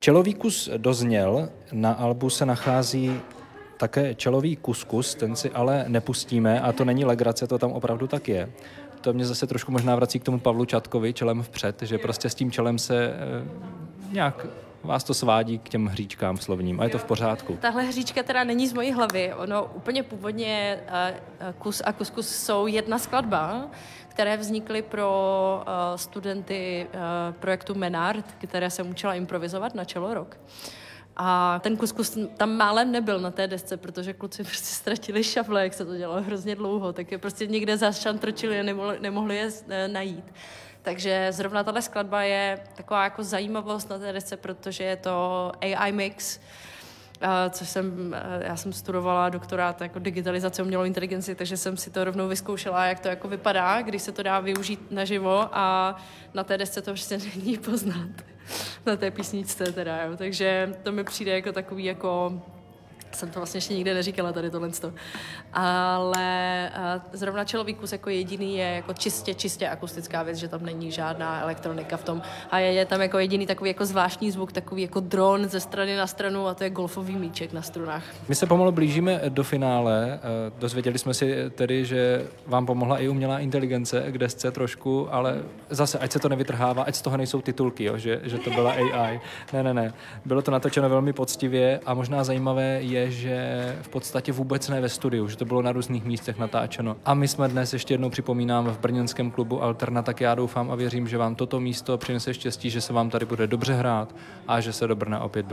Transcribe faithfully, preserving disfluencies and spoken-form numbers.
Čelový kus dozněl, na albu se nachází také čelový kuskus, ten si ale nepustíme a to není legrace, to tam opravdu tak je. To mě zase trošku možná vrací k tomu Pavlu Čatkovi, čelem vpřed, že prostě s tím čelem se e, nějak vás to svádí k těm hříčkám slovním a je to v pořádku. Tahle hříčka teda není z mojí hlavy, ono úplně původně uh, kus a kuskus jsou jedna skladba, které vznikly pro uh, studenty uh, projektu Menard, které jsem učila improvizovat na Čelo Rock. A ten kuskus tam málem nebyl na té desce, protože kluci prostě ztratili šafle, jak se to dělalo hrozně dlouho, tak je prostě někde zašantrčili a nemohli, nemohli je uh, najít. Takže zrovna tato skladba je taková jako zajímavost na té desce, protože je to A I mix, což jsem, já jsem studovala doktorát jako digitalizace umělou inteligenci, takže jsem si to rovnou vyzkoušela, jak to jako vypadá, když se to dá využít naživo a na té desce to prostě není poznat. Na té písničce teda, jo. Takže to mi přijde jako takový jako... Jsem to vlastně ještě nikde neříkala tady tohle. Ale zrovna Čelový kus jako jediný je jako čistě, čistě akustická věc, že tam není žádná elektronika v tom. A je, je tam jako jediný takový jako zvláštní zvuk, takový jako dron ze strany na stranu a to je golfový míček na strunách. My se pomalu blížíme do finále. Dozvěděli jsme si tedy, že vám pomohla i umělá inteligence k desce trošku, ale zase, ať se to nevytrhává, ať z toho nejsou titulky, jo, že, že to byla A I. Ne, ne, ne. Bylo to natočeno velmi poctivě a možná zajímavé je, že v podstatě vůbec ne ve studiu, že to bylo na různých místech natáčeno. A my jsme dnes, ještě jednou připomínám, v brněnském klubu Alterna, tak já doufám a věřím, že vám toto místo přinese štěstí, že se vám tady bude dobře hrát a že se do Brna opět